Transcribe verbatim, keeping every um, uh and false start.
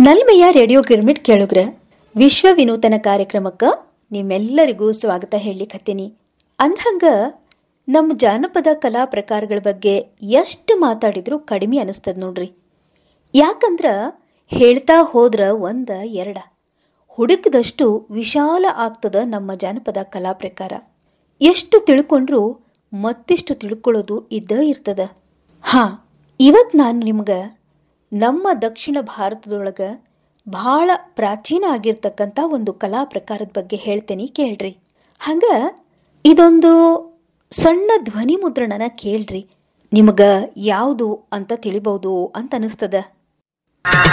ನಲ್ಮೆಯ radio girmit ಕೇಳುಗ್ರ ವಿಶ್ವ ವಿನೂತನ ಕಾರ್ಯಕ್ರಮಕ್ಕೆ ನಿಮ್ಮೆಲ್ಲರಿಗೂ ಸ್ವಾಗತ ಹೇಳಿಕತ್ತೀನಿ. ಅಂದ್ಹಂಗ ನಮ್ಮ ಜಾನಪದ ಕಲಾ ಪ್ರಕಾರಗಳ ಬಗ್ಗೆ ಎಷ್ಟು ಮಾತಾಡಿದ್ರೂ ಕಡಿಮೆ ಅನಿಸ್ತದ ನೋಡ್ರಿ. ಯಾಕಂದ್ರ ಹೇಳ್ತಾ ಹೋದ್ರ ಒಂದ ಎರಡ ಹುಡುಕದಷ್ಟು ವಿಶಾಲ ಆಗ್ತದ ನಮ್ಮ ಜಾನಪದ ಕಲಾ ಪ್ರಕಾರ. ಎಷ್ಟು ತಿಳ್ಕೊಂಡ್ರೂ ಮತ್ತಿಷ್ಟು ತಿಳ್ಕೊಳ್ಳೋದು ಇದ್ದ ಇರ್ತದ. ಹಾ, ಇವತ್ತು ನಾನು ನಿಮ್ಗೆ ನಮ್ಮ ದಕ್ಷಿಣ ಭಾರತದೊಳಗೆ ಬಹಳ ಪ್ರಾಚೀನ ಆಗಿರ್ತಕ್ಕಂಥ ಒಂದು ಕಲಾ ಪ್ರಕಾರದ ಬಗ್ಗೆ ಹೇಳ್ತೇನೆ, ಕೇಳ್ರಿ. ಹಂಗ ಇದೊಂದು ಸಣ್ಣ ಧ್ವನಿ ಮುದ್ರಣನ ಕೇಳ್ರಿ, ನಿಮಗ ಯಾವುದು ಅಂತ ತಿಳಿಬಹುದು ಅಂತ ಅನಿಸ್ತದ.